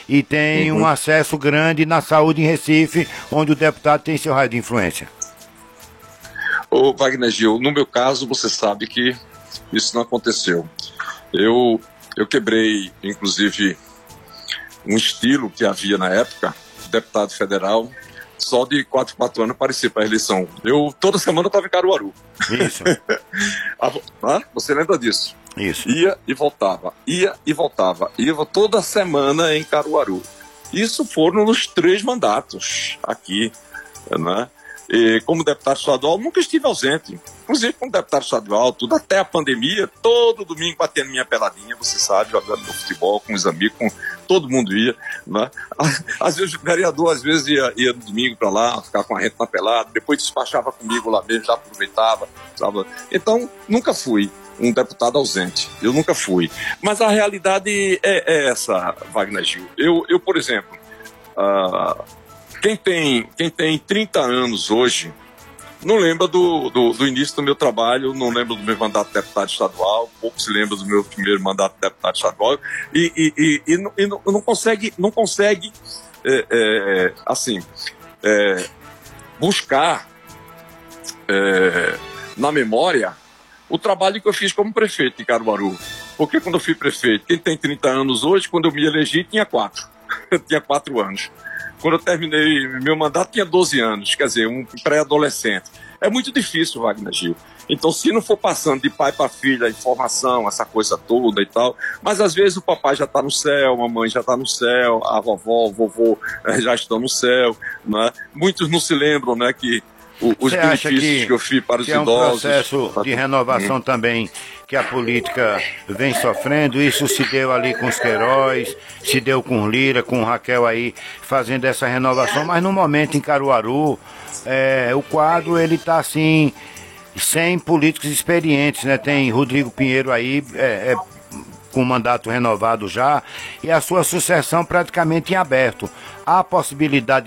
e tem um acesso grande na saúde em Recife, onde o deputado tem seu raio de influência. Ô Wagner Gil, no meu caso, você sabe que isso não aconteceu. Eu quebrei, inclusive, um estilo que havia na época, deputado federal, só de 4 anos aparecia para a eleição. Toda semana eu estava em Caruaru. Isso. Você lembra disso? Isso. Ia e voltava. Ia toda semana em Caruaru. Isso foram nos 3 mandatos aqui, né? E como deputado estadual, nunca estive ausente. Inclusive, como deputado estadual, tudo até a pandemia, todo domingo batendo minha peladinha, você sabe, jogando no futebol com os amigos, todo mundo ia, né? Às vezes o vereador, ia no domingo para lá, ficar com a gente na pelada, depois despachava comigo lá mesmo, já aproveitava, sabe? Então, nunca fui um deputado ausente, eu nunca fui. Mas a realidade é essa, Wagner Gil. Eu por exemplo, quem tem 30 anos hoje, não lembra do início do meu trabalho, não lembra do meu mandato de deputado estadual, pouco se lembra do meu primeiro mandato de deputado estadual, e não consegue buscar na memória o trabalho que eu fiz como prefeito de Caruaru. Porque quando eu fui prefeito, quem tem 30 anos hoje, quando eu me elegi, tinha 4. Eu tinha 4 anos. Quando eu terminei meu mandato, tinha 12 anos, quer dizer, um pré-adolescente. É muito difícil, Wagner Gil. Então, se não for passando de pai para filha, a informação, essa coisa toda e tal, mas às vezes o papai já está no céu, a mamãe já está no céu, a vovó, o vovô já estão no céu, né? Muitos não se lembram, né, que os benefícios que eu fiz para os idosos... é um processo de renovação também que a política vem sofrendo? Isso se deu ali com os Queiroz, se deu com Lira, com Raquel aí, fazendo essa renovação, mas no momento em Caruaru, o quadro ele está assim, sem políticos experientes, né? Tem Rodrigo Pinheiro aí, com mandato renovado já, e a sua sucessão praticamente em aberto. Há possibilidade